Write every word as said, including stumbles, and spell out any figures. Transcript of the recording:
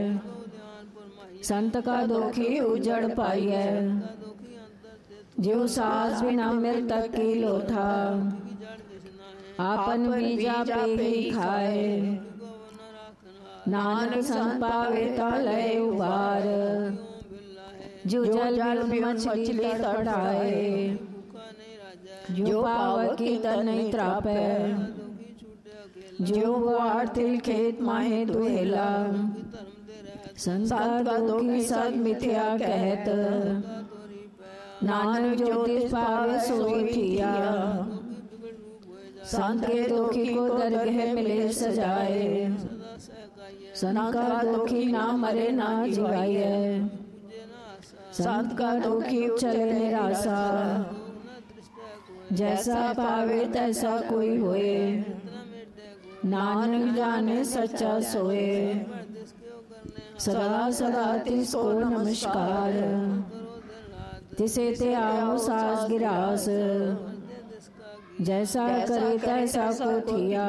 संत का दुखी उजड़ पाइए। जो सास बिना मृतक की लोथा, आपन बीजा पे ही खाए। नानक संत पावे तलय उबार, जो जल में मछली तड़ाए। जो पाव की तन नहीं त्रापे, जो वार तिल खेत माहे दुहेला। संत का दुखी सद मिथ्या कहत, नानक ज्योतिष पावे सोई ठिया। संत के दुखी को दरगह मिले सजाए, संत का दुखी ना मरे ना जिवाए। संत का दुखी चले निराशा, जैसा पावे तैसा कोई होए। नानक जाने सच्चा सोए, सदा सदा तिसको नमस्कार। तिसे ते आओ सास गिरास, जैसा करे तैसा को थिया।